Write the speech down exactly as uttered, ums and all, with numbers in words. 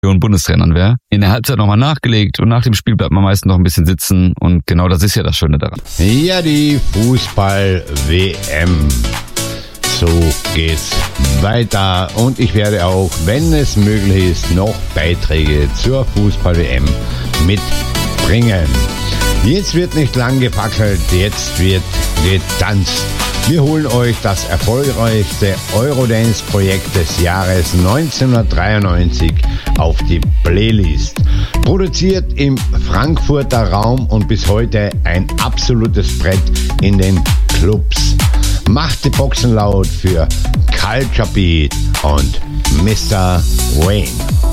und Bundestrainern wäre. In der Halbzeit nochmal nachgelegt und nach dem Spiel bleibt man meistens noch ein bisschen sitzen und genau das ist ja das Schöne daran. Ja, die Fußball-W M. So geht's weiter und ich werde auch, wenn es möglich ist, noch Beiträge zur Fußball-W M mitbringen. Jetzt wird nicht lang gefackelt, jetzt wird getanzt. Wir holen euch das erfolgreichste Eurodance-Projekt des Jahres neunzehnhundertdreiundneunzig auf die Playlist. Produziert im Frankfurter Raum und bis heute ein absolutes Brett in den Clubs. Macht die Boxen laut für Culture Beat und Mister Wayne.